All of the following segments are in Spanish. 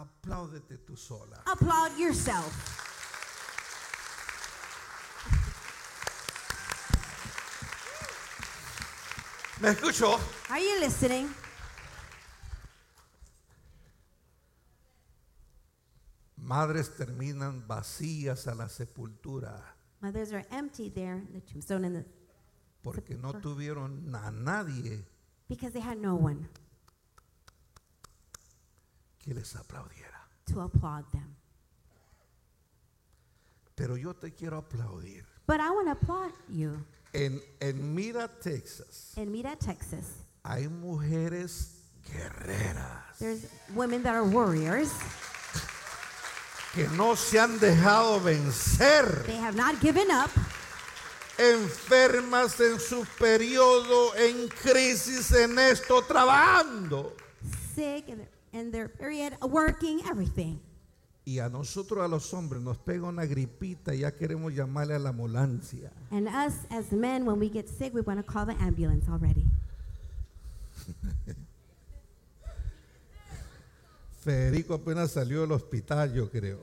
Apláudete tú sola. Applaud yourself. ¿Me escuchó? Are you listening? Madres terminan vacías a la sepultura Mothers are empty there in the tombstone porque no tuvieron a nadie because they had no one que les aplaudiera. to applaud them. Pero yo te quiero aplaudir. But I want to applaud you. En Mira, Texas, In Mira, Texas, hay mujeres guerreras there's women that are warriors. que no se han dejado vencer, They have not given up, enfermas en su periodo, en crisis, en esto, trabajando. sick, in their period, working, everything. Y a nosotros, a los hombres, nos pega una gripita y ya queremos llamarle a la ambulancia. And us as men, when we get sick, we want to call the ambulance already. Federico apenas salió del hospital, yo creo.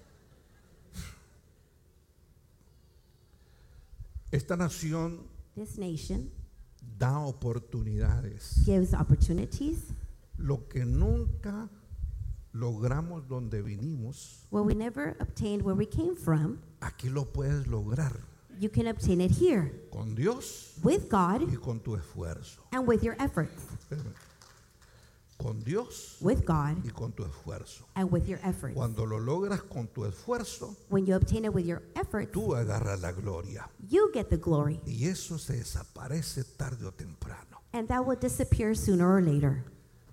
Esta nación This nation da oportunidades. gives opportunities. Lo que nunca logramos donde vinimos, What we never obtained where we came from, aquí lo puedes lograr you can obtain it here con Dios with God y con tu esfuerzo. and with your efforts. Espérame. Con Dios With God y con tu esfuerzo. and with your efforts. Cuando lo logras con tu esfuerzo, When you obtain it with your efforts, tú agarras la gloria. you get the glory. Y eso se desaparece tarde o temprano. And that will disappear sooner or later.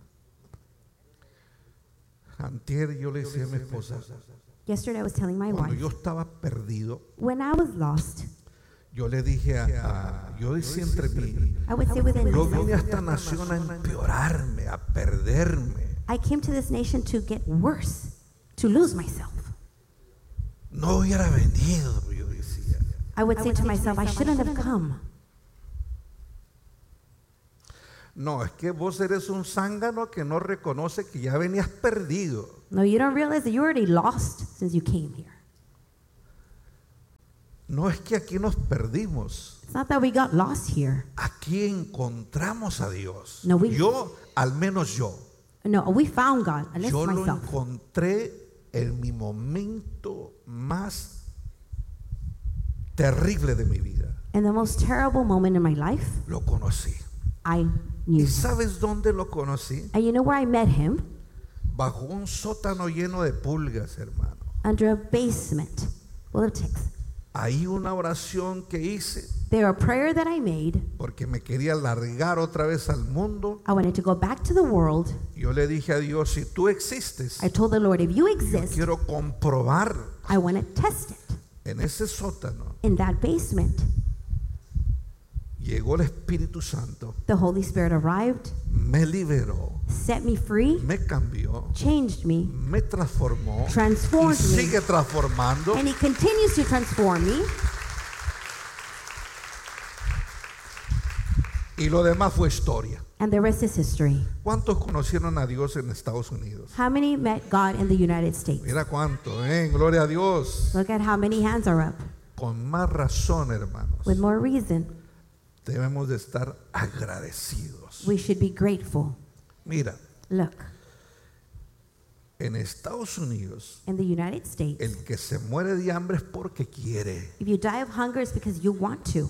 Antier yo le decía a mi esposa, Yesterday I was telling my cuando wife, yo estaba perdido, when I was lost, yo le dije yo decía entre mí, I would say within yo vine a myself, esta nación a empeorarme, a perderme. I came to this nation to get worse, to lose myself. No hubiera venido, yo decía. I would say to myself, I shouldn't have come. No, es que vos eres un zángano que no reconoce que ya venías perdido. No, you don't realize that you're already lost since you came here. No es que aquí nos perdimos. It's not that we got lost here. Aquí encontramos a Dios. No, Yo, al menos yo. No, we found God, at least Yo lo myself. encontré en mi momento más terrible de mi vida. In the most terrible moment in my life, Lo conocí. I ¿Y knew him. sabes dónde lo conocí? And you know where I met him? Bajo un sótano lleno de pulgas, hermano. Under a basement full of ticks. Ahí una oración que hice There, a prayer that I made, porque me quería largar otra vez al mundo. I wanted to go back to the world. Yo le dije a Dios, si tú existes, I told the Lord, if you yo exist, quiero comprobar I want to test it. en ese sótano. In that basement, Llegó el Espíritu Santo, the Holy Spirit arrived, me liberó, set me free, me cambió, changed me, me transformó y transformed me, sigue transformando. and He continues to transform me. Y lo demás fue historia. And the rest is history. ¿Cuántos conocieron a Dios en Estados Unidos? How many met God in the United States? Mira cuánto, gloria a Dios. Look at how many hands are up. Con más razón, hermanos, With more reason, debemos de estar agradecidos. we should be grateful. Mira, Look, en Estados Unidos, in the United States, el que se muere de hambre es porque quiere. if you die of hunger, it's because you want to.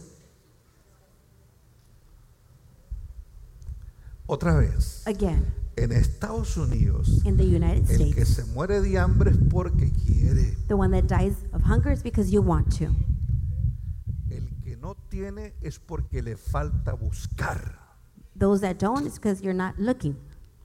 Otra vez, Again, en Estados Unidos, in the United el que States, se muere de hambre es porque quiere. the one that dies of hunger is because you want to. El que no tiene es porque le falta buscar. Those that don't is because you're not looking.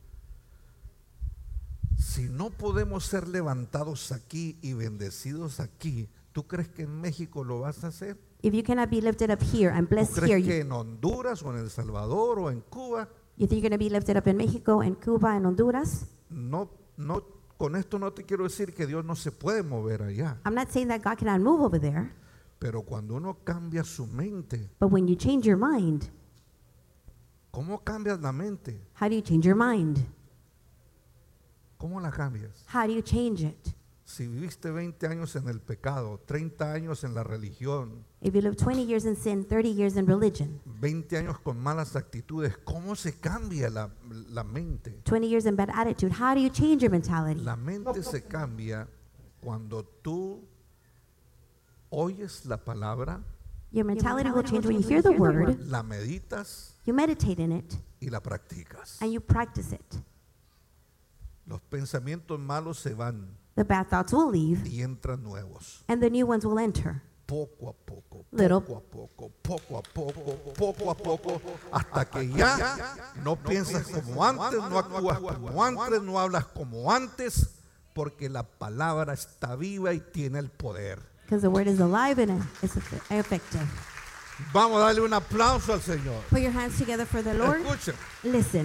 Si no podemos ser levantados aquí y bendecidos aquí, ¿tú crees que en México lo vas a hacer? If you cannot be lifted up here and ¿Tú blessed here, crees que you, en Honduras o en El Salvador o en Cuba? you think you're going to be lifted up in Mexico and Cuba and Honduras? No, con esto no te quiero decir que Dios no se puede mover allá, I'm not saying that God cannot move over there, pero cuando uno cambia su mente, but when you change your mind, ¿cómo cambias la mente? how do you change your mind? ¿Cómo la cambias? How do you change it? Si viviste 20 años en el pecado, 30 años en la religión, If you live 20 years in sin, 30 years in religion, 20 años con malas actitudes, ¿cómo se cambia la mente? 20 years in bad attitude, how do you change your mentality? La mente se cambia cuando tú oyes la palabra, Your mentality will change when you hear the word, la meditas you meditate in it, y la practicas. and you practice it. Los pensamientos malos se van The bad thoughts will leave, y entran nuevos. and the new ones will enter. Poco a poco, Little. poco a poco, poco a poco, poco a poco, hasta que ya no piensas como antes, no actúas como antes, no hablas como antes, porque la palabra está viva y tiene el poder. Because the word is alive and it's effective. Vamos a darle un aplauso al Señor. Put your hands together for the Lord. Escuchen, Listen.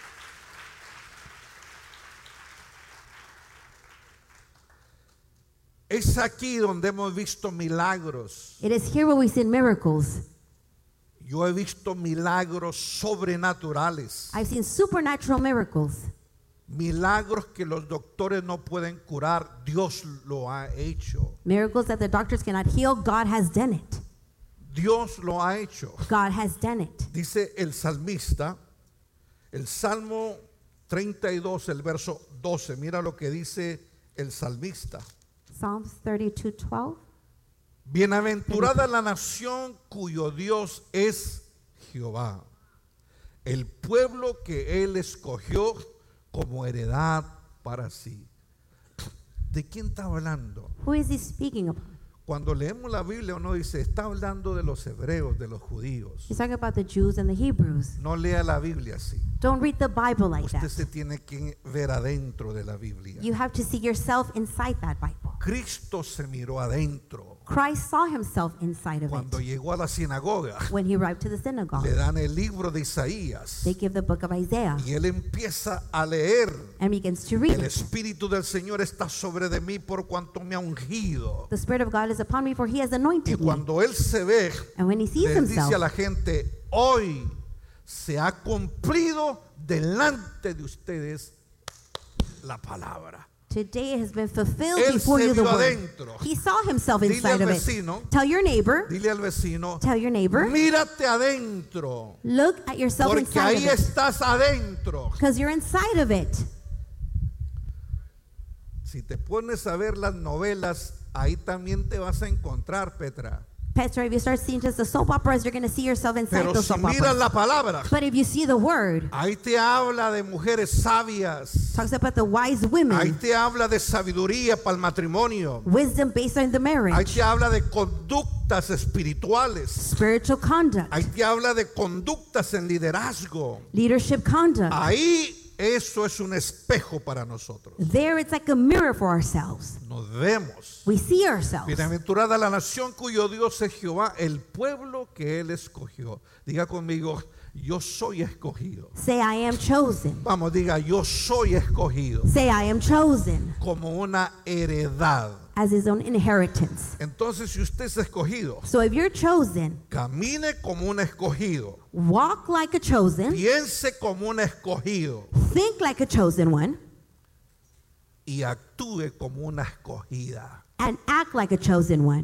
es aquí donde hemos visto milagros. It is here where we see miracles. Yo he visto milagros sobrenaturales, I've seen supernatural miracles. milagros que los doctores no pueden curar. Dios lo ha hecho. Miracles that the doctors cannot heal, God has done it. Dios lo ha hecho. God has done it. Dice el salmista, el Salmo 32, el verso 12. Mira lo que dice el salmista. Psalms 32:12. Bienaventurada la nación cuyo Dios es Jehová, el pueblo que Él escogió como heredad para sí. ¿De quién está hablando? Who is he speaking about? Cuando leemos la Biblia uno dice, está hablando de los hebreos, de los judíos. He's talking about the Jews and the Hebrews. No lea la Biblia así. Don't read the Bible like Usted that. se tiene que ver adentro de la Biblia. You have to see yourself inside that Bible. Cristo se miró adentro. Christ saw himself inside of Cuando it. llegó a la sinagoga, When he arrived to the synagogue, le dan el libro de Isaías they give the book of Isaiah y él empieza a leer. and begins to read El it. Espíritu del Señor está sobre de mí por cuanto me ha ungido. The Spirit of God is upon me, for he has Y anointed me. cuando él se ve, And when he sees le dice a himself, la gente, hoy se ha cumplido delante de ustedes la palabra. today has been fulfilled Él before se you the vio word. adentro. He saw himself Dile inside al of it. vecino, Tell your neighbor, dile al vecino, tell your neighbor, mírate adentro, look at yourself porque inside ahí of it. estás adentro. Because you're inside of it. Si te pones a ver las novelas, ahí también te vas a encontrar, Petra. Petra, if you start seeing just the soap operas, you're going to see yourself inside Pero those si soap miras operas. la palabra, But if you see the word, ahí te habla de mujeres sabias. talks about the wise Ahí women, te habla de sabiduría para el matrimonio. wisdom based on the Ahí marriage, te habla de conductas espirituales. spiritual conduct, Ahí te habla de conductas en liderazgo. leadership conduct. Ahí eso es un espejo para nosotros. There it's like a mirror for ourselves. Nos vemos. We see ourselves. Bienaventurada la nación cuyo Dios es Jehová, el pueblo que Él escogió. Diga conmigo, yo soy escogido. Say, I am chosen. Vamos, diga, yo soy escogido Say, I am chosen como una heredad. as his own inheritance. Entonces, si usted es escogido, So if you're chosen, camine como un escogido, walk like a chosen, piense como un escogido think like a chosen one, y actúe como una escogida. and act like a chosen one.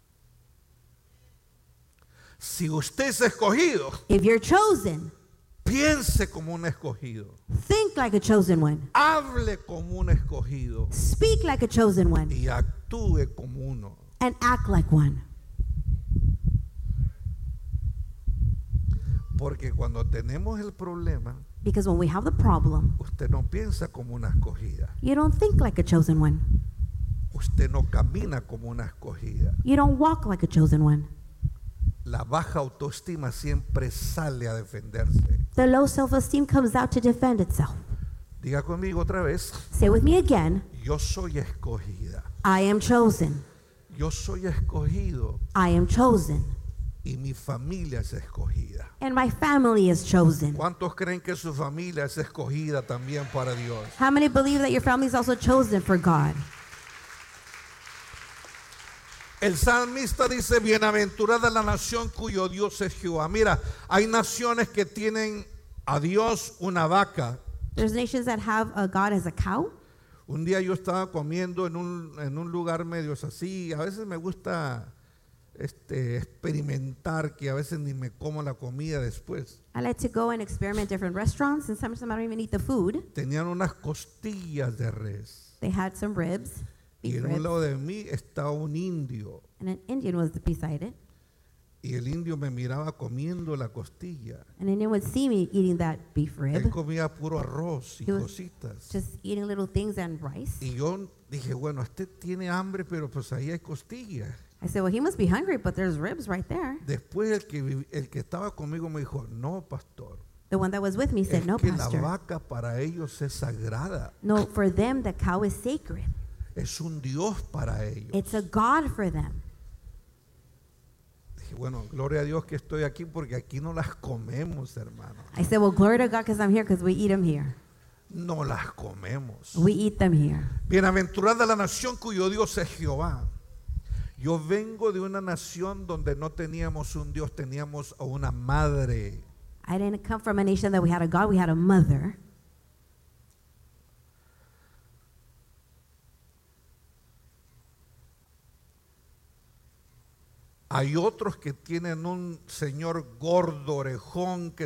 Si usted es escogido, If you're chosen, piense como un escogido, think like a chosen one, hable como un escogido speak like a chosen one, y actúe como uno. and act like one. Porque cuando tenemos el problema, Because when we have the problem, usted no piensa como una escogida, you don't think like a chosen one. usted no camina como una escogida. You don't walk like a chosen one. La baja autoestima siempre sale a defenderse. The low self-esteem comes out to defend itself. Diga conmigo otra vez, Say with me again, yo soy escogida. I am chosen. Yo soy escogido I am chosen. y mi familia es escogida. And my family is chosen. ¿Cuántos creen que su familia es escogida también para Dios? How many believe that your family is also chosen for God? El salmista dice, bienaventurada la nación cuyo Dios es Jehová. Mira, hay naciones que tienen a Dios una vaca, There's nations that have a God as a cow, Un día yo estaba comiendo en un lugar medio así. A veces me gusta experimentar, que a veces ni me como la comida después. I like to go and experiment different restaurants, and sometimes I don't even eat the food. Tenían unas costillas de res. They had some ribs, Y beef en un ribs, lado de mí estaba un indio. and an Indian was beside it. Y el indio me miraba comiendo la costilla. An Indian would see me eating that beef Él rib, comía puro arroz y He was cositas. just eating little things and rice. Y yo dije, bueno, tiene hambre, pero pues ahí hay costillas. I said, well, he must be hungry, but there's ribs right there. Después el que estaba conmigo me dijo, no, pastor, The one that was with me said, es no, que la pastor. vaca para ellos es sagrada. No, for them, the cow is sacred. Es un Dios para ellos. It's a God for them. Dije, bueno, gloria a Dios que estoy aquí porque aquí no las comemos, hermano. I said, well, glory to God because I'm here because we eat them here. No las comemos. We eat them here. Bienaventurada la nación cuyo Dios es Jehová. Yo vengo de una nación donde no teníamos un Dios, teníamos a una madre. I didn't come from a nation that we had a God, we had a mother. Hay otros que tienen un señor gordo, orejón, que